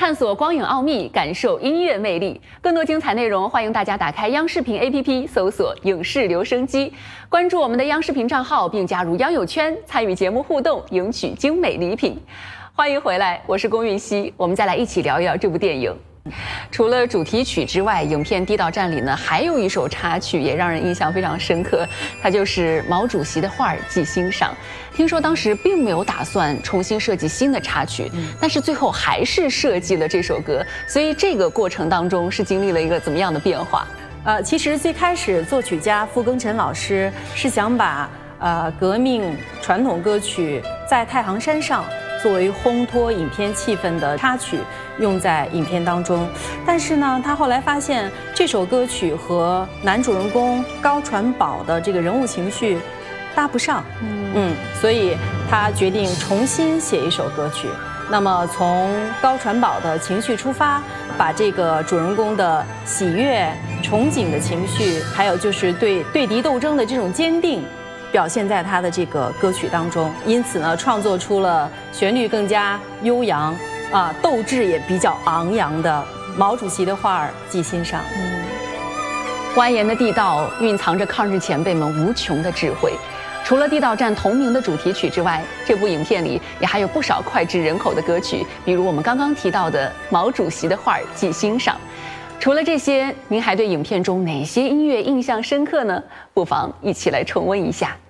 探索光影奥秘，感受音乐魅力。更多精彩内容，欢迎大家打开央视频 APP， 搜索“影视留声机”，关注我们的央视频账号，并加入央友圈，参与节目互动，赢取精美礼品。欢迎回来，我是龚韵希，我们再来一起聊一聊这部电影。除了主题曲之外，影片《地道战》里呢还有一首插曲也让人印象非常深刻，它就是毛主席的画儿记心上。听说当时并没有打算重新设计新的插曲，但是最后还是设计了这首歌。所以这个过程当中是经历了一个怎么样的变化？ 其实最开始作曲家傅庚辰老师是想把革命传统歌曲在太行山上作为烘托影片气氛的插曲用在影片当中，但是呢，他后来发现这首歌曲和男主人公高传宝的这个人物情绪搭不上，所以他决定重新写一首歌曲。那么从高传宝的情绪出发，把这个主人公的喜悦、憧憬的情绪，还有就是对敌斗争的这种坚定，表现在他的这个歌曲当中，因此呢，创作出了旋律更加悠扬斗志也比较昂扬的毛主席的画儿记心上。 蜿蜒的地道蕴藏着抗日前辈们无穷的智慧。除了《地道战》同名的主题曲之外，这部影片里也还有不少脍炙人口的歌曲，比如我们刚刚提到的毛主席的画儿记心上。除了这些，您还对影片中哪些音乐印象深刻呢？不妨一起来重温一下。